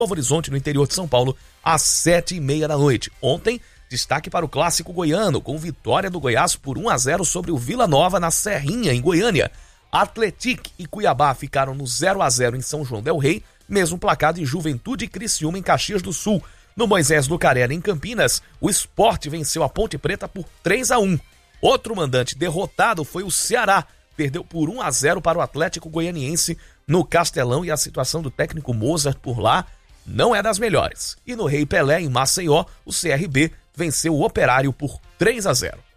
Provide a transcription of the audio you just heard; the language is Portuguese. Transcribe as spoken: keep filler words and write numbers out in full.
Novo Horizonte, no interior de São Paulo, às sete e meia da noite. Ontem, destaque para o clássico goiano, com vitória do Goiás por um a zero sobre o Vila Nova na Serrinha, em Goiânia. Atlético e Cuiabá ficaram no zero a zero em São João del Rei, mesmo placar de Juventude e Criciúma em Caxias do Sul. No Moisés Lucarelli, em Campinas, o Sport venceu a Ponte Preta por três a um. Outro mandante derrotado foi o Ceará, perdeu por um a zero para o Atlético Goianiense no Castelão, e a situação do técnico Mozart por lá não é das melhores. E no Rei Pelé, em Maceió, o C R B venceu o Operário por três a zero.